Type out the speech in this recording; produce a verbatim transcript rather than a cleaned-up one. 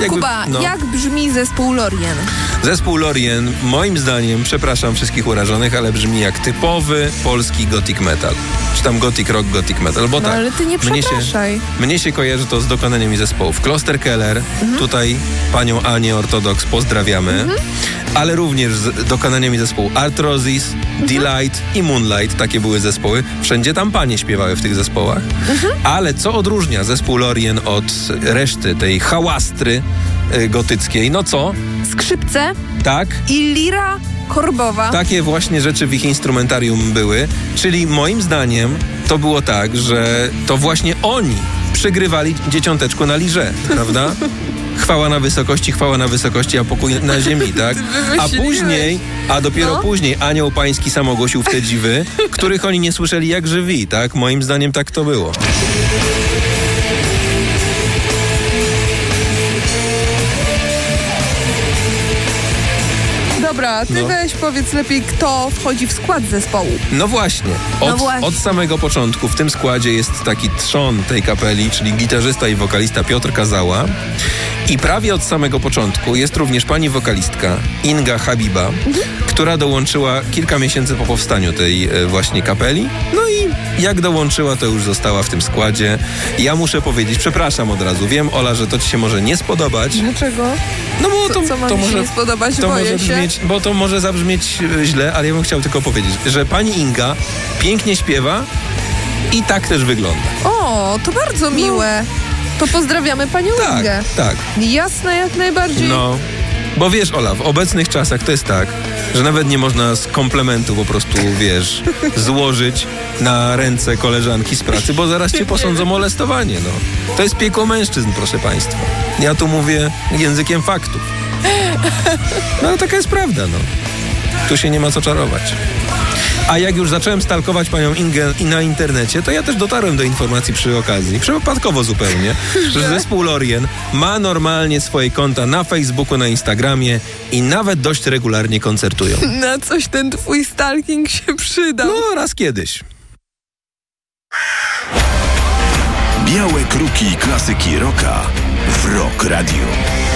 Jakby, Kuba, no. jak brzmi zespół Lorien? Zespół Lorien, moim zdaniem, przepraszam wszystkich urażonych, ale brzmi jak typowy polski gothic metal. Czy tam gothic rock, gothic metal, bo No tak. ale ty nie mnie się, przepraszaj. mnie się kojarzy to z dokonaniami zespołów Kloster Keller, mhm. tutaj panią Anię Ortodoks pozdrawiamy, mhm. ale również z dokonaniami zespołu Arthrosis, mhm. Delight i Moonlight, takie były zespoły. Wszędzie tam panie śpiewały w tych zespołach. Mhm. Ale co odróżnia zespół Lorien od reszty tej hałastry y, gotyckiej? No co? Skrzypce Tak. i lira korbowa. Takie właśnie rzeczy w ich instrumentarium były. Czyli moim zdaniem to było tak, że to właśnie oni przygrywali dzieciąteczku na lirze, prawda? Chwała na wysokości, chwała na wysokości, a pokój na ziemi, tak? A później, a dopiero no? później anioł pański sam ogłosił w te dziwy, których oni nie słyszeli jak żywi, tak? Moim zdaniem tak to było. Dobra, ty no. weź powiedz lepiej, kto wchodzi w skład zespołu. No właśnie. Od, no właśnie. Od samego początku w tym składzie jest taki trzon tej kapeli, czyli gitarzysta i wokalista Piotr Kazała. I prawie od samego początku jest również pani wokalistka Inga Habiba, mhm. która dołączyła kilka miesięcy po powstaniu tej e, właśnie kapeli. No i jak dołączyła, to już została w tym składzie. Ja muszę powiedzieć, przepraszam od razu, wiem, Ola, że to ci się może nie spodobać. Dlaczego? No bo co, to, co ma to mi może się nie spodobać, to boję może brzmieć, się. bo to może zabrzmieć źle, ale ja bym chciał tylko powiedzieć, że pani Inga pięknie śpiewa i tak też wygląda. O, to bardzo no. miłe. To pozdrawiamy panią tak, Ingę. Tak, Jasne, jak najbardziej. No, bo wiesz, Ola, w obecnych czasach to jest tak, że nawet nie można z komplementu po prostu, wiesz, złożyć na ręce koleżanki z pracy, bo zaraz cię posądzą o molestowanie, no. To jest piekło mężczyzn, proszę państwa. Ja tu mówię językiem faktów. No ale taka jest prawda, no. Tu się nie ma co czarować. A jak już zacząłem stalkować panią Ingę i na internecie, to ja też dotarłem do informacji przy okazji, przypadkowo zupełnie, że zespół Lorien ma normalnie swoje konta na Facebooku, na Instagramie i nawet dość regularnie koncertują. Na coś ten twój stalking się przydał. No, raz kiedyś. Białe kruki klasyki rocka w Rock Radio.